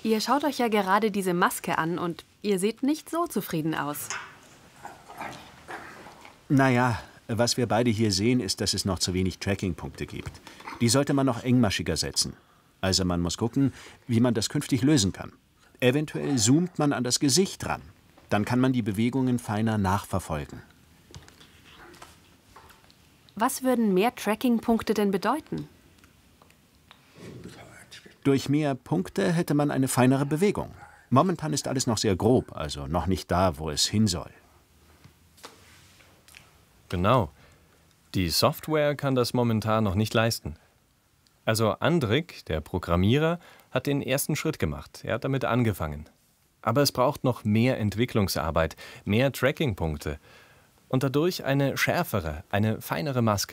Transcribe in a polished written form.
Ihr schaut euch ja gerade diese Maske an und ihr seht nicht so zufrieden aus. Naja, was wir beide hier sehen, ist, dass es noch zu wenig Tracking-Punkte gibt. Die sollte man noch engmaschiger setzen. Also man muss gucken, wie man das künftig lösen kann. Eventuell zoomt man an das Gesicht ran. Dann kann man die Bewegungen feiner nachverfolgen. Was würden mehr Tracking-Punkte denn bedeuten? Durch mehr Punkte hätte man eine feinere Bewegung. Momentan ist alles noch sehr grob, also noch nicht da, wo es hin soll. Genau. Die Software kann das momentan noch nicht leisten. Also Andrik, der Programmierer, hat den ersten Schritt gemacht. Er hat damit angefangen. Aber es braucht noch mehr Entwicklungsarbeit, mehr Tracking-Punkte und dadurch eine schärfere, eine feinere Maske.